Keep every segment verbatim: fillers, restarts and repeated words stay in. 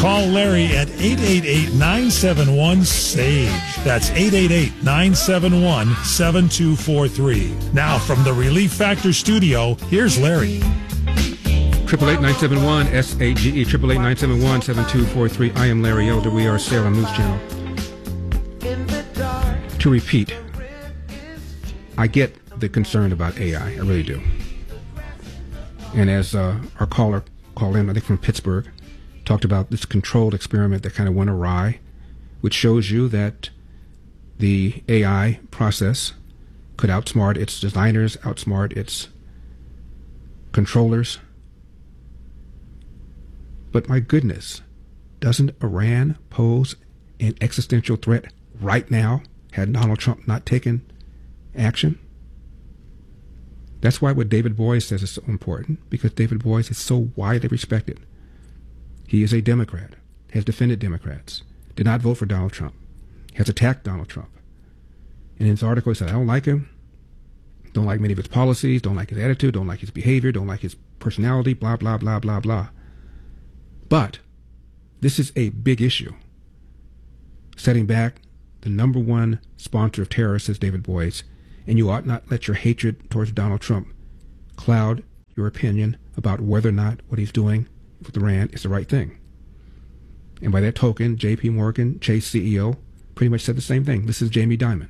Call Larry at eight eight eight, nine seven one, S A G E. That's eight eight eight, nine seven one, seven two four three. Now from the Relief Factor studio, here's Larry. Triple eight nine seven one S A G E. Triple eight nine seven one seven two four three. I am Larry Elder. We are Salem News Channel. To repeat, I get the concern about A I. I really do. And as uh, our caller called in, I think from Pittsburgh, talked about this controlled experiment that kind of went awry, which shows you that the A I process could outsmart its designers, outsmart its controllers. But my goodness, doesn't Iran pose an existential threat right now had Donald Trump not taken action? That's why what David Boies says is so important, because David Boies is so widely respected. He is a Democrat, has defended Democrats, did not vote for Donald Trump, has attacked Donald Trump. And in his article, he said, I don't like him, don't like many of his policies, don't like his attitude, don't like his behavior, don't like his personality, blah, blah, blah, blah, blah. But this is a big issue. Setting back the number one sponsor of terror, says David Boies, and you ought not let your hatred towards Donald Trump cloud your opinion about whether or not what he's doing with Iran is the right thing. And by that token, J P Morgan Chase C E O pretty much said the same thing. This is Jamie Dimon.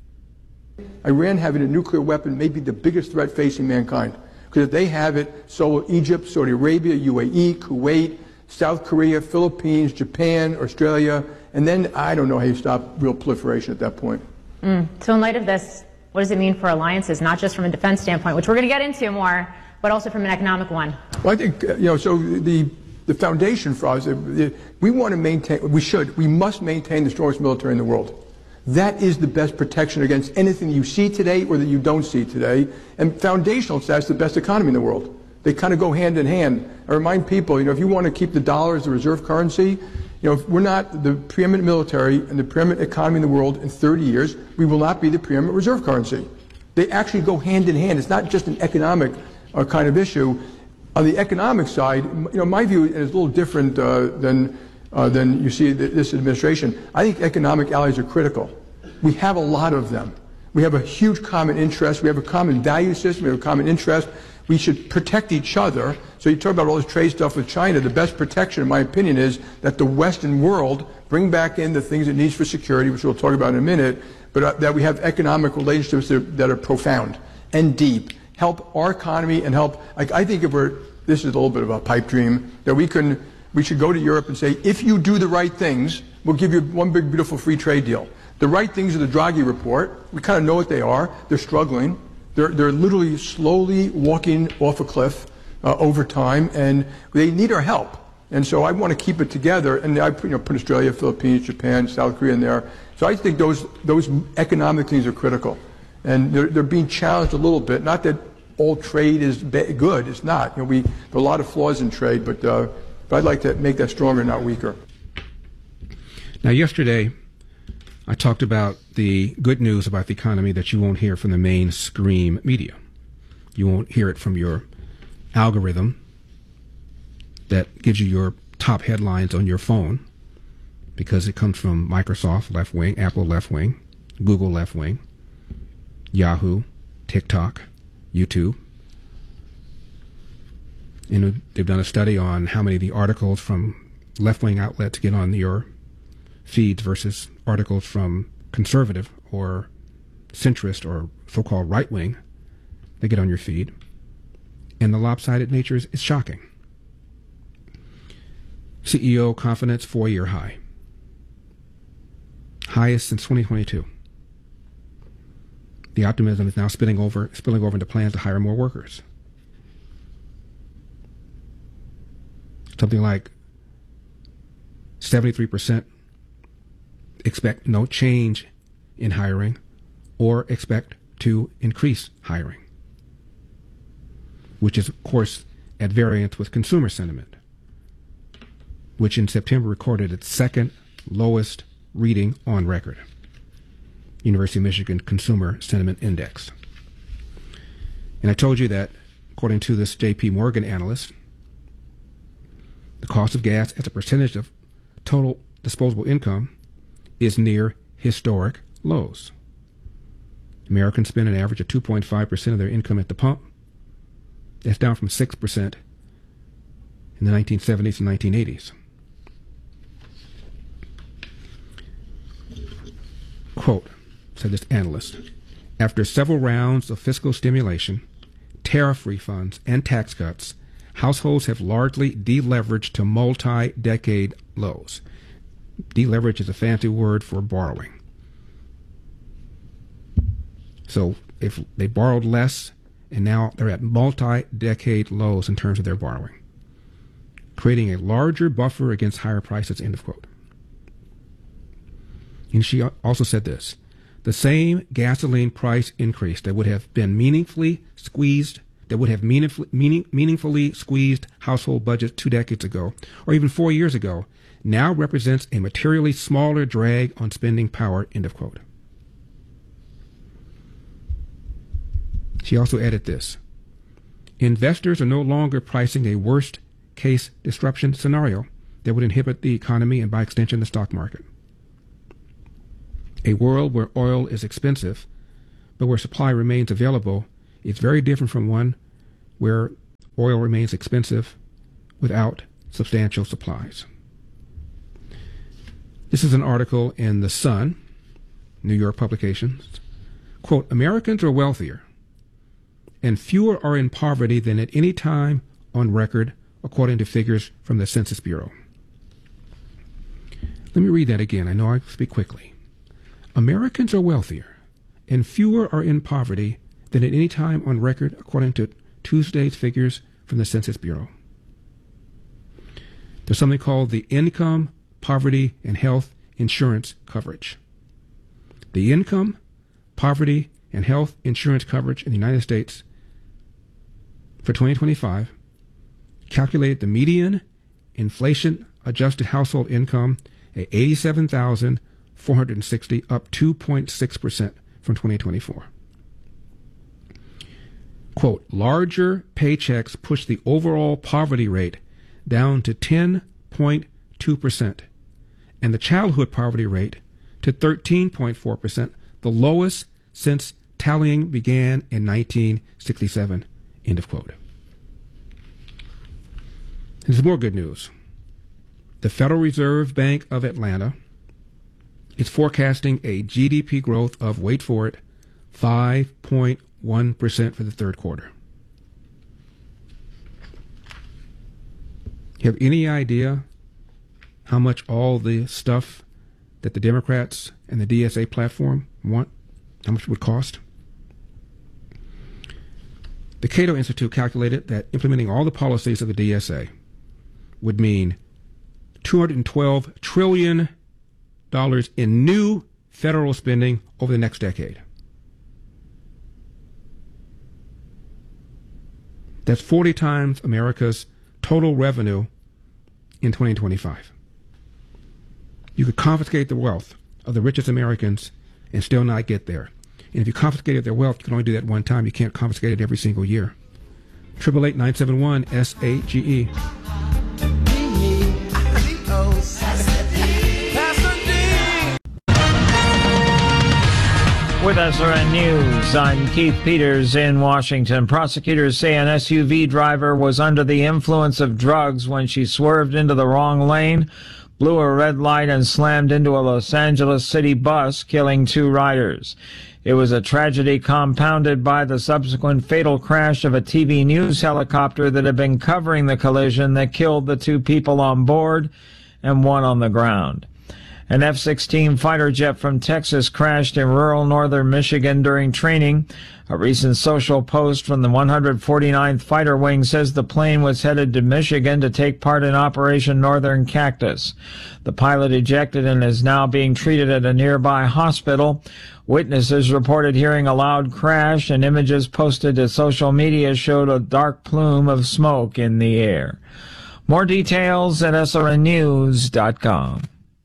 Iran having a nuclear weapon may be the biggest threat facing mankind, because if they have it, so will Egypt, Saudi Arabia, U A E, Kuwait, South Korea, Philippines, Japan, Australia, and then I don't know how you stop real proliferation at that point. Mm. So in light of this, what does it mean for alliances, not just from a defense standpoint, which we're going to get into more, but also from an economic one? Well, I think, you know, so the, the foundation for us, we want to maintain, we should, we must maintain the strongest military in the world. That is the best protection against anything you see today or that you don't see today. And foundational, that's the best economy in the world. They kind of go hand in hand. I remind people, you know, if you want to keep the dollar as the reserve currency, you know, if we're not the preeminent military and the preeminent economy in the world in thirty years, we will not be the preeminent reserve currency. They actually go hand in hand. It's not just an economic uh, kind of issue. On the economic side, you know, my view is a little different uh, than uh, than you see this administration. I think economic allies are critical. We have a lot of them. We have a huge common interest. We have a common value system. We have a common interest. We should protect each other. So you talk about all this trade stuff with China. The best protection, in my opinion, is that the Western world bring back in the things it needs for security, which we'll talk about in a minute, but uh, that we have economic relationships that are, that are profound and deep, help our economy and help, like, I think if we're, this is a little bit of a pipe dream, that we can, we should go to Europe and say, if you do the right things, we'll give you one big, beautiful free trade deal. The right things are the Draghi report. We kind of know what they are. They're struggling. They're, they're literally slowly walking off a cliff uh, over time, and they need our help. And so I want to keep it together, and I put, you know, put Australia, Philippines, Japan, South Korea in there. So I think those, those economic things are critical. And they're, they're being challenged a little bit. Not that all trade is good. It's not. You know, we, there are a lot of flaws in trade, but, uh, but I'd like to make that stronger, not weaker. Now, yesterday, I talked about the good news about the economy that you won't hear from the mainstream media. You won't hear it from your algorithm that gives you your top headlines on your phone, because it comes from Microsoft left wing, Apple left wing, Google left wing, Yahoo, TikTok, YouTube. And they've done a study on how many of the articles from left wing outlets get on your feeds versus articles from conservative or centrist or so-called right-wing that get on your feed. And the lopsided nature is, is shocking. C E O confidence, four-year high. Highest since twenty twenty-two. The optimism is now spilling over, spilling over into plans to hire more workers. Something like seventy-three percent expect no change in hiring or expect to increase hiring, which is, of course, at variance with consumer sentiment, which in September recorded its second lowest reading on record. University of Michigan Consumer Sentiment Index. And I told you that, according to this J P Morgan analyst, the cost of gas as a percentage of total disposable income is near historic lows. Americans spend an average of two point five percent of their income at the pump. That's down from six percent in the nineteen seventies and nineteen eighties. Quote, said this analyst, after several rounds of fiscal stimulation, tariff refunds, and tax cuts, households have largely deleveraged to multi-decade lows. Deleverage is a fancy word for borrowing. So if they borrowed less, and now they're at multi-decade lows in terms of their borrowing, creating a larger buffer against higher prices, end of quote. And she also said this, the same gasoline price increase that would have been meaningfully squeezed, that would have meaningfully, meaning, meaningfully squeezed household budgets two decades ago, or even four years ago, now represents a materially smaller drag on spending power, end of quote. She also added this, investors are no longer pricing a worst-case disruption scenario that would inhibit the economy and, by extension, the stock market. A world where oil is expensive, but where supply remains available, is very different from one where oil remains expensive without substantial supplies. This is an article in The Sun, New York publications. Quote, Americans are wealthier and fewer are in poverty than at any time on record, according to figures from the Census Bureau. Let me read that again. I know I speak quickly. Americans are wealthier and fewer are in poverty than at any time on record, according to Tuesday's figures from the Census Bureau. There's something called the Income, Poverty, and Health Insurance Coverage. The Income, Poverty, and Health Insurance Coverage in the United States for twenty twenty-five calculated the median inflation-adjusted household income at eighty-seven thousand four hundred sixty dollars, up two point six percent from twenty twenty-four. Quote, larger paychecks push the overall poverty rate down to ten point two percent and the childhood poverty rate to thirteen point four percent, the lowest since tallying began in nineteen sixty-seven, end of quote. There's more good news. The Federal Reserve Bank of Atlanta is forecasting a G D P growth of, wait for it, five point one percent for the third quarter. You have any idea how much all the stuff that the Democrats and the D S A platform want, how much it would cost? The Cato Institute calculated that implementing all the policies of the D S A would mean two hundred twelve trillion dollars in new federal spending over the next decade. That's forty times America's total revenue in twenty twenty-five. You could confiscate the wealth of the richest Americans and still not get there. And if you confiscated their wealth, you can only do that one time. You can't confiscate it every single year. eight eight eight, nine seven one, S A G E. With S R N News, I'm Keith Peters in Washington. Prosecutors say an S U V driver was under the influence of drugs when she swerved into the wrong lane, blew a red light, and slammed into a Los Angeles city bus, killing two riders. It was a tragedy compounded by the subsequent fatal crash of a T V news helicopter that had been covering the collision that killed the two people on board and one on the ground. An F sixteen fighter jet from Texas crashed in rural northern Michigan during training. A recent social post from the one hundred forty-ninth Fighter Wing says the plane was headed to Michigan to take part in Operation Northern Cactus. The pilot ejected and is now being treated at a nearby hospital. Witnesses reported hearing a loud crash, and images posted to social media showed a dark plume of smoke in the air. More details at S R N news dot com.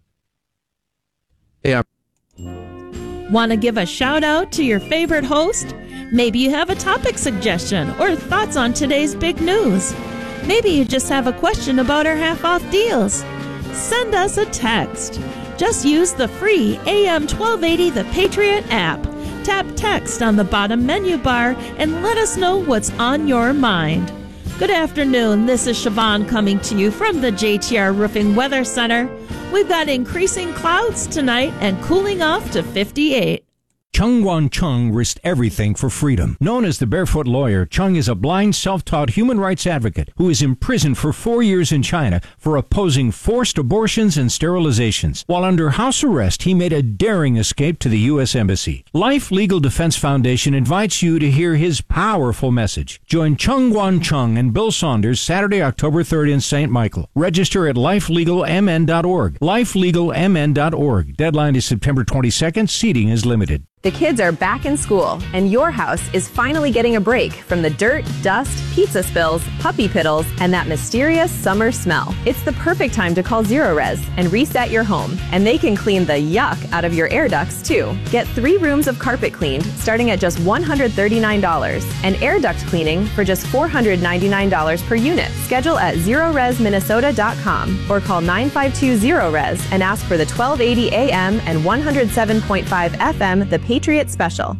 Yeah. Want to give a shout out to your favorite host? Maybe you have a topic suggestion or thoughts on today's big news. Maybe you just have a question about our half-off deals. send us a text. Just use the free A M twelve eighty The Patriot app. Tap text on the bottom menu bar and let us know what's on your mind. Good afternoon. This is Siobhan coming to you from the J T R Roofing Weather Center. We've got increasing clouds tonight and cooling off to fifty-eight. Chung Wan Chung risked everything for freedom. Known as the Barefoot Lawyer, Chung is a blind, self-taught human rights advocate who is imprisoned for four years in China for opposing forced abortions and sterilizations. While under house arrest, he made a daring escape to the U S Embassy. Life Legal Defense Foundation invites you to hear his powerful message. Join Chung Wan Chung and Bill Saunders Saturday, October third in Saint Michael. Register at life legal m n dot org. life legal m n dot org. Deadline is September twenty-second. Seating is limited. The kids are back in school, and your house is finally getting a break from the dirt, dust, pizza spills, puppy piddles, and that mysterious summer smell. It's the perfect time to call Zerorez and reset your home, and they can clean the yuck out of your air ducts, too. Get three rooms of carpet cleaned starting at just one hundred thirty-nine dollars, and air duct cleaning for just four hundred ninety-nine dollars per unit. Schedule at zerorez minnesota dot com or call nine five two zero res and ask for the twelve eighty A M and one hundred seven point five F M The Patriot Special.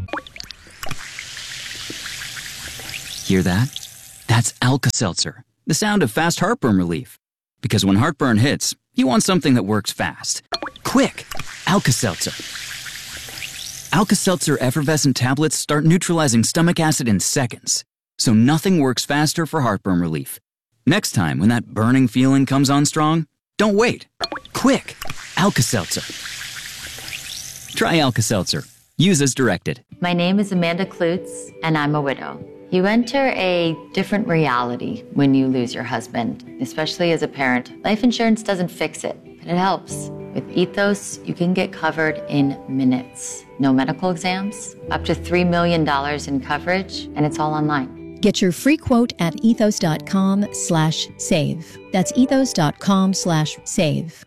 Hear that? That's Alka-Seltzer, the sound of fast heartburn relief. Because when heartburn hits, you want something that works fast. Quick! Alka-Seltzer. Alka-Seltzer effervescent tablets start neutralizing stomach acid in seconds, so nothing works faster for heartburn relief. Next time when that burning feeling comes on strong, don't wait. Quick! Alka-Seltzer. Try Alka-Seltzer. Use as directed. My name is Amanda Klutz, and I'm a widow. You enter a different reality when you lose your husband, especially as a parent. Life insurance doesn't fix it, but it helps. With Ethos, you can get covered in minutes. No medical exams, up to three million dollars in coverage, and it's all online. Get your free quote at ethos.com slash save. That's ethos.com slash save.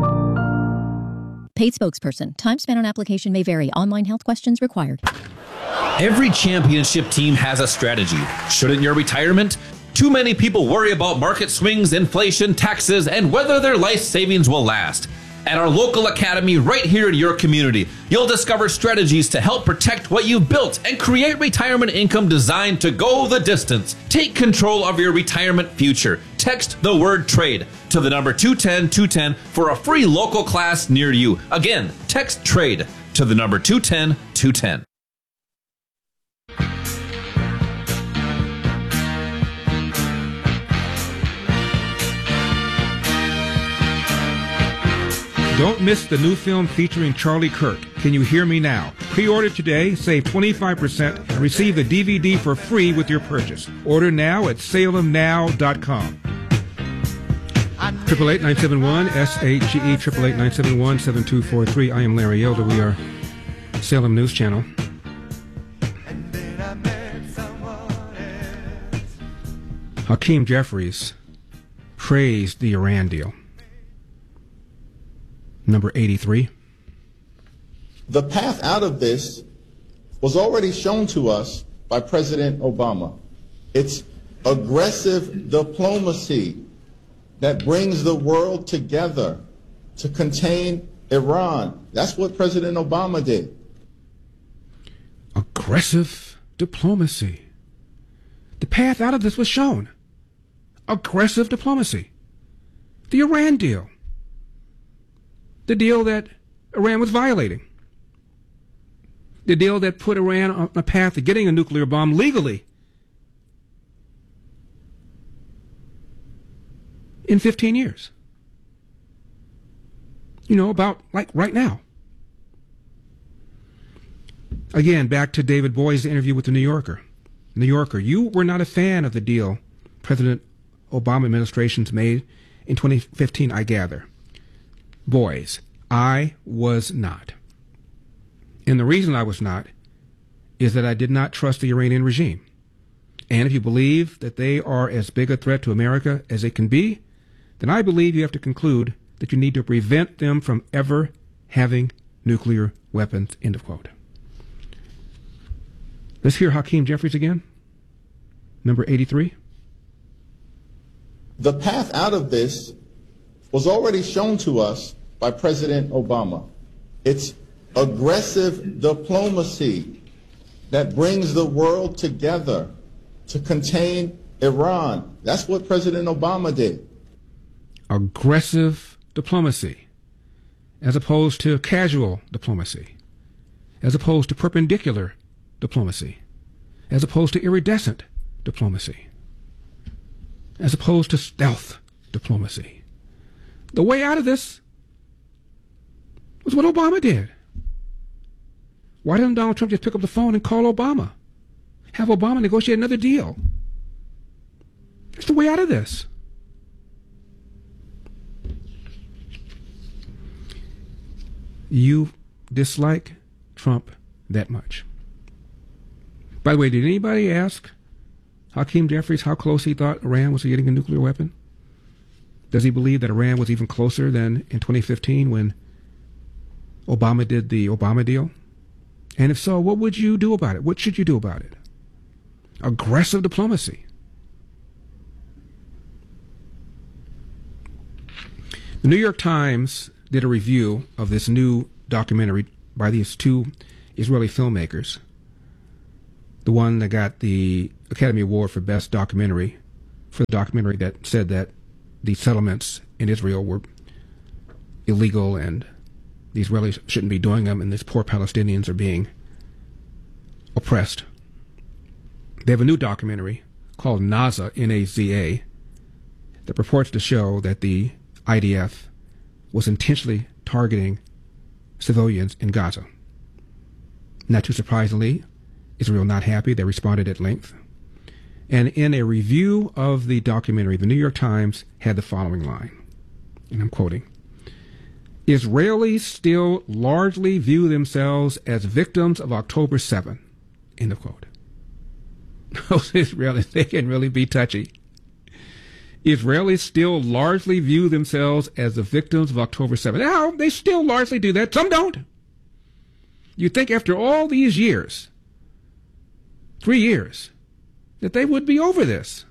Paid spokesperson. Time spent on application may vary. Online health questions required. Every championship team has a strategy. Shouldn't your retirement? Too many people worry about market swings, inflation, taxes, and whether their life savings will last. At our local academy right here in your community, you'll discover strategies to help protect what you've built and create retirement income designed to go the distance. Take control of your retirement future. Text the word trade to the number two ten two ten for a free local class near you. Again, text trade to the number two ten two ten. Don't miss the new film featuring Charlie Kirk, Can You Hear Me Now? Pre-order today, save twenty-five percent, and receive the D V D for free with your purchase. Order now at salem now dot com. Triple eight nine seven one S H G E triple eight nine seven one seven two four three. I am Larry Elder. We are Salem News Channel. Hakeem Jeffries praised the Iran deal. Number eighty-three. The path out of this was already shown to us by President Obama. It's aggressive diplomacy that brings the world together to contain Iran. That's what President Obama did. Aggressive diplomacy. The path out of this was shown. Aggressive diplomacy. The Iran deal. The deal that Iran was violating. The deal that put Iran on a path to getting a nuclear bomb legally in fifteen years. You know, about like right now. Again, back to David Boyd's interview with the New Yorker. New Yorker, you were not a fan of the deal President Obama administration's made in twenty fifteen, I gather. Boys, I was not. And the reason I was not is that I did not trust the Iranian regime. And if you believe that they are as big a threat to America as they can be, then I believe you have to conclude that you need to prevent them from ever having nuclear weapons, end of quote. Let's hear Hakeem Jeffries again. Number eighty-three. The path out of this was already shown to us by President Obama. It's aggressive diplomacy that brings the world together to contain Iran. That's what President Obama did. Aggressive diplomacy, as opposed to casual diplomacy, as opposed to perpendicular diplomacy, as opposed to iridescent diplomacy, as opposed to stealth diplomacy. The way out of this was what Obama did. Why didn't Donald Trump just pick up the phone and call Obama? Have Obama negotiate another deal? That's the way out of this. You dislike Trump that much. By the way, did anybody ask Hakeem Jeffries how close he thought Iran was to getting a nuclear weapon? Does he believe that Iran was even closer than in twenty fifteen when Obama did the Obama deal? And if so, what would you do about it? What should you do about it? Aggressive diplomacy. The New York Times did a review of this new documentary by these two Israeli filmmakers. The one that got the Academy Award for Best Documentary, for the documentary that said that the settlements in Israel were illegal and the Israelis shouldn't be doing them and these poor Palestinians are being oppressed. They have a new documentary called Naza, N A Z A, that purports to show that the I D F was intentionally targeting civilians in Gaza. Not too surprisingly, Israel not happy. They responded at length. And in a review of the documentary, the New York Times had the following line, and I'm quoting, "Israelis still largely view themselves as victims of October seventh." End of quote. Those Israelis, they can really be touchy. Israelis still largely view themselves as the victims of October seventh. Now, they still largely do that. Some don't. You'd think after all these years, three years, that they would be over this.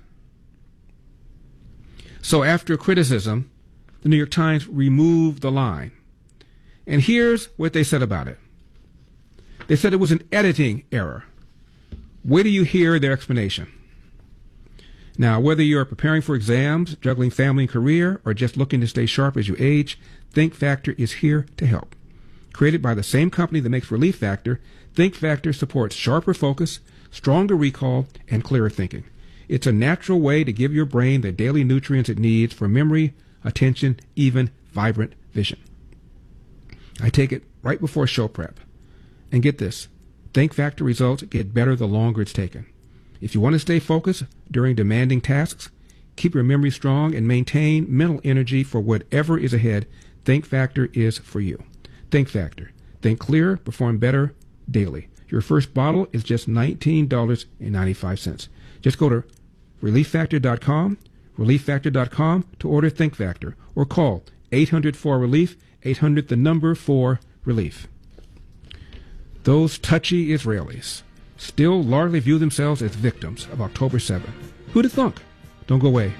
So after criticism, the New York Times removed the line. And here's what they said about it. They said it was an editing error. Wait till you hear their explanation. Now, whether you're preparing for exams, juggling family and career, or just looking to stay sharp as you age, Think Factor is here to help. Created by the same company that makes Relief Factor, Think Factor supports sharper focus, stronger recall, and clearer thinking. It's a natural way to give your brain the daily nutrients it needs for memory, attention, even vibrant vision. I take it right before show prep. And get this, Think Factor results get better the longer it's taken. If you want to stay focused during demanding tasks, keep your memory strong, and maintain mental energy for whatever is ahead, Think Factor is for you. Think Factor. Think clearer, perform better daily. Your first bottle is just nineteen dollars and ninety-five cents. Just go to relief factor dot com, relief factor dot com to order Think Factor, or call eight hundred four relief, eight hundred the number four relief. Those touchy Israelis still largely view themselves as victims of October seventh. Who'd have thunk? Don't go away.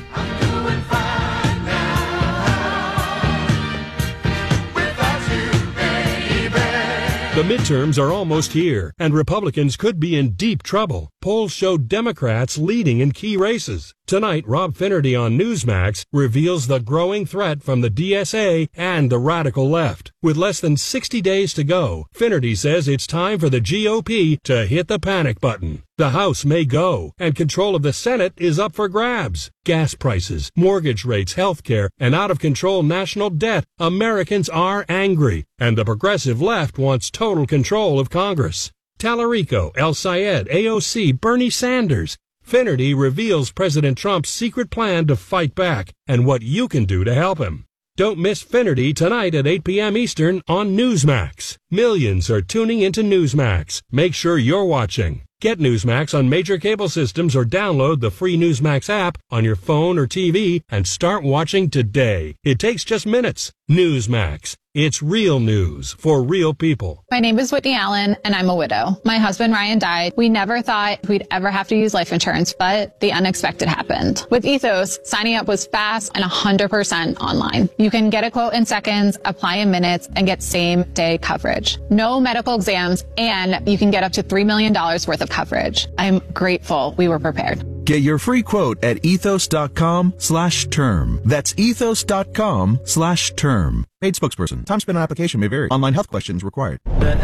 The midterms are almost here, and Republicans could be in deep trouble. Polls show Democrats leading in key races. Tonight, Rob Finnerty on Newsmax reveals the growing threat from the D S A and the radical left. With less than sixty days to go, Finnerty says it's time for the G O P to hit the panic button. The House may go, and control of the Senate is up for grabs. Gas prices, mortgage rates, health care, and out-of-control national debt. Americans are angry, and the progressive left wants total control of Congress. Tallarico, El Sayed, A O C, Bernie Sanders. Finnerty reveals President Trump's secret plan to fight back and what you can do to help him. Don't miss Finnerty tonight at eight p.m. Eastern on Newsmax. Millions are tuning into Newsmax. Make sure you're watching. Get Newsmax on major cable systems or download the free Newsmax app on your phone or T V and start watching today. It takes just minutes. Newsmax. It's real news for real people. My name is Whitney Allen, and I'm a widow. My husband, Ryan, died. We never thought we'd ever have to use life insurance, but the unexpected happened. With Ethos, signing up was fast and one hundred percent online. You can get a quote in seconds, apply in minutes, and get same-day coverage. No medical exams, and you can get up to three million dollars worth of coverage. I'm grateful we were prepared. Get your free quote at ethos.com slash term. That's ethos.com slash term. Paid spokesperson. Time spent on application may vary. Online health questions required.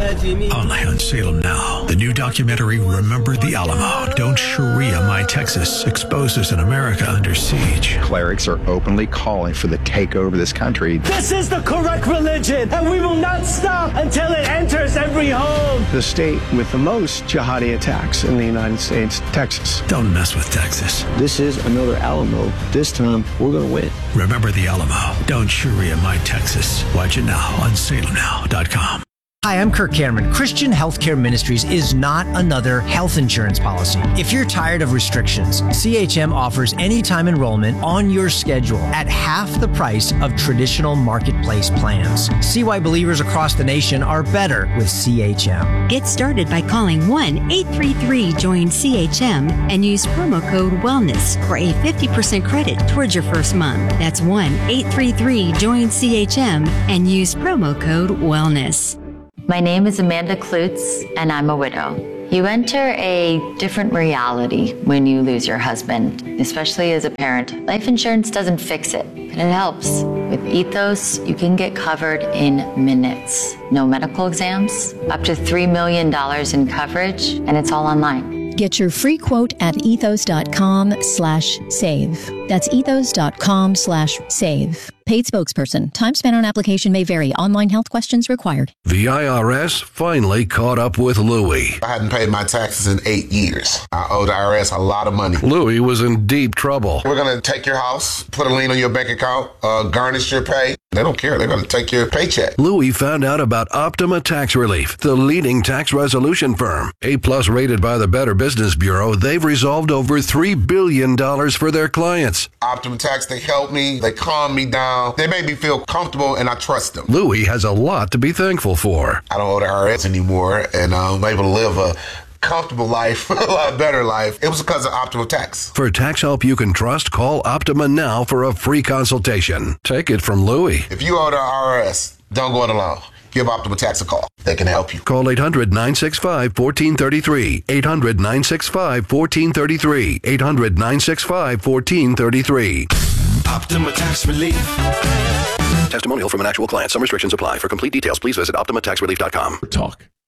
Only on Salem Now. The new documentary, Remember the Alamo. Don't Sharia My Texas. Exposes an America under siege. Clerics are openly calling for the takeover of this country. This is the correct religion, and we will not stop until it enters every home. The state with the most jihadi attacks in the United States, Texas. Don't mess with Texas. This is another Alamo. This time, we're going to win. Remember the Alamo. Don't Sharia My Texas. Watch it now on salem now dot com. Hi, I'm Kirk Cameron. Christian Healthcare Ministries is not another health insurance policy. If you're tired of restrictions, C H M offers anytime enrollment on your schedule at half the price of traditional marketplace plans. See why believers across the nation are better with C H M. Get started by calling one eight three three join C H M and use promo code WELLNESS for a fifty percent credit towards your first month. That's one eight three three join C H M and use promo code WELLNESS. My name is Amanda Klutz, and I'm a widow. You enter a different reality when you lose your husband, especially as a parent. Life insurance doesn't fix it, but it helps. With Ethos, you can get covered in minutes. No medical exams, up to three million dollars in coverage, and it's all online. Get your free quote at ethos.com slash save. That's ethos.com slash save. Paid spokesperson. Time spent on application may vary. Online health questions required. The I R S finally caught up with Louie. I hadn't paid my taxes in eight years. I owe the I R S a lot of money. Louie was in deep trouble. We're going to take your house, put a lien on your bank account, uh, garnish your pay. They don't care. They're going to take your paycheck. Louie found out about Optima Tax Relief, the leading tax resolution firm. A-plus rated by the Better Business Bureau, they've resolved over three billion dollars for their clients. Optima Tax, they help me. They calm me down. They make me feel comfortable, and I trust them. Louie has a lot to be thankful for. I don't owe the I R S anymore, and I'm able to live a comfortable life, a lot better life. It was because of Optima Tax. For tax help you can trust, call Optima now for a free consultation. Take it from Louie. If you owe the I R S, don't go it alone. Give Optima Tax a call. They can help you. Call eight hundred nine six five one four three three. eight hundred nine six five one four three three. eight hundred nine six five one four three three. Optima Tax Relief. Testimonial from an actual client. Some restrictions apply. For complete details, please visit optima tax relief dot com. Talk.